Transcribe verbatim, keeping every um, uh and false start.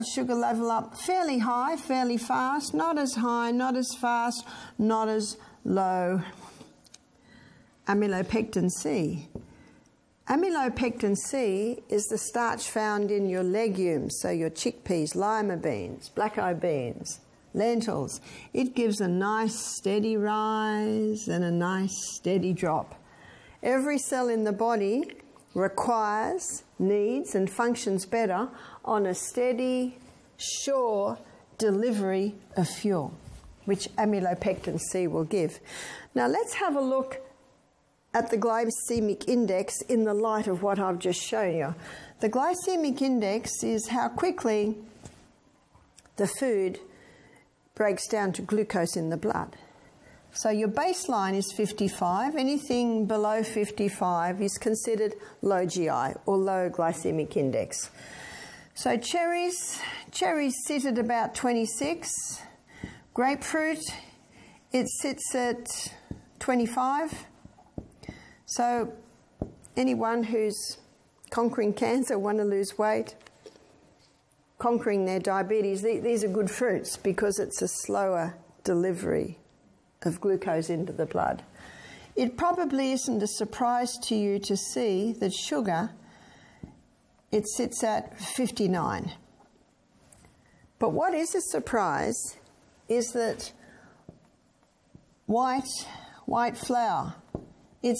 sugar level up fairly high, fairly fast, not as high, not as fast, not as low. Amylopectin C. Amylopectin C is the starch found in your legumes, so your chickpeas, lima beans, black-eyed beans, lentils. It gives a nice steady rise and a nice steady drop. Every cell in the body requires, needs and functions better on a steady, sure delivery of fuel, which amylopectin C will give. Now let's have a look at the glycemic index in the light of what I've just shown you. The glycemic index is how quickly the food breaks down to glucose in the blood. So your baseline is fifty-five. Anything below fifty-five is considered low G I or low glycemic index. So cherries, cherries sit at about twenty-six. Grapefruit, it sits at twenty-five. So anyone who's conquering cancer, want to lose weight, conquering their diabetes, these are good fruits because it's a slower delivery of glucose into the blood. It probably isn't a surprise to you to see that sugar, it sits at fifty-nine. But what is a surprise is that white, white flour,